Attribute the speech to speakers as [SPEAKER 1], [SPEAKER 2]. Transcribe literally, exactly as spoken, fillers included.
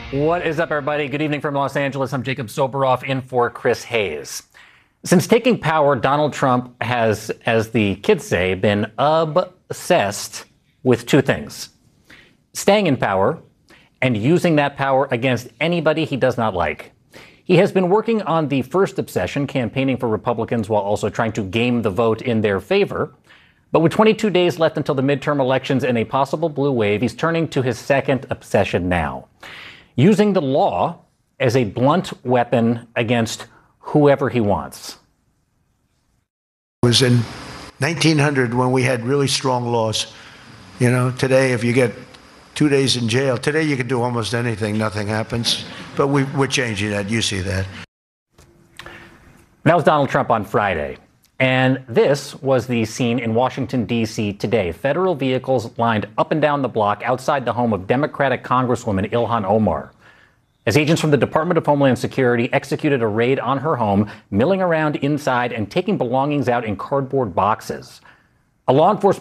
[SPEAKER 1] What is up, everybody? Good evening from Los Angeles. I'm Jacob Soboroff in for Chris Hayes. Since taking power, Donald Trump has, as the kids say, been obsessed with two things: staying in power and using that power against anybody he does not like. He has been working on the first obsession, campaigning for Republicans while also trying to game the vote in their favor. But with twenty-two days left until the midterm elections and a possible blue wave, he's turning to his second obsession now: using the law as a blunt weapon against whoever he wants.
[SPEAKER 2] It was in nineteen hundred when we had really strong laws. You know, today, if you get two days in jail, today you can do almost anything, nothing happens. But we, we're changing that. You see that.
[SPEAKER 1] That was Donald Trump on Friday. And this was the scene in Washington, D C today. Federal vehicles lined up and down the block outside the home of Democratic Congresswoman Ilhan Omar, as agents from the Department of Homeland Security executed a raid on her home, milling around inside and taking belongings out in cardboard boxes. A law enforcement